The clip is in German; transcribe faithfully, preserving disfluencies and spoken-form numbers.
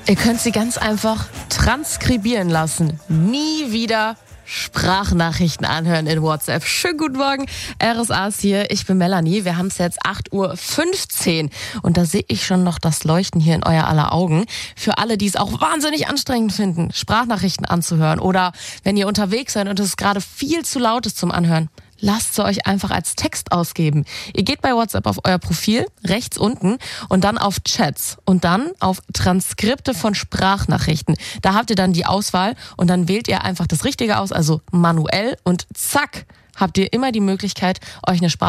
Ihr könnt sie ganz einfach transkribieren lassen. Nie wieder Sprachnachrichten anhören in WhatsApp. Schönen guten Morgen, R S A ist hier, ich bin Melanie. Wir haben es jetzt acht Uhr fünfzehn und da sehe ich schon noch das Leuchten hier in euer aller Augen. Für alle, die es auch wahnsinnig anstrengend finden, Sprachnachrichten anzuhören oder wenn ihr unterwegs seid und es gerade viel zu laut ist zum Anhören, lasst sie euch einfach als Text ausgeben. Ihr geht bei WhatsApp auf euer Profil, rechts unten und dann auf Chats und dann auf Transkripte von Sprachnachrichten. Da habt ihr dann die Auswahl und dann wählt ihr einfach das Richtige aus, also manuell und zack, habt ihr immer die Möglichkeit, euch eine Sprachnachricht